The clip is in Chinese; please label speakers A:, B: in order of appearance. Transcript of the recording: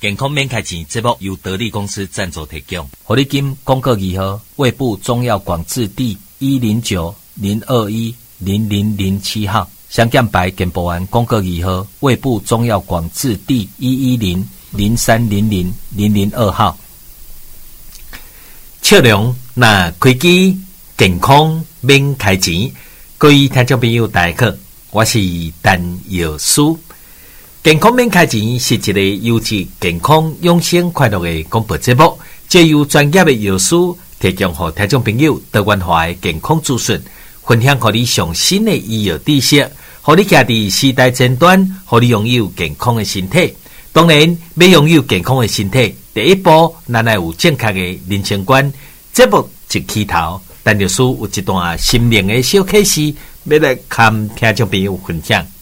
A: 健康免开钱节目由得力公司赞助提供。
B: 活力金广告语号：卫部中药广字第109-021-0007号。香港牌健保案广告语号：卫部中药广字第110-0300-002号。笑容那开机，健康免开钱。各位听众朋友，大家好，我是陈药师。健康免开钱是一个优质健康养生快乐的广播节目，借由专业的药师提供给听众朋友多元化的健康资讯，分享给你上新的医药知识，让你站在时代前端，让你拥有健康的身体。当然，要拥有健康的身体，第一步咱要有正确的人生观。节目一起头，陈药师有一段心灵的小启示，要来跟听众朋友分享。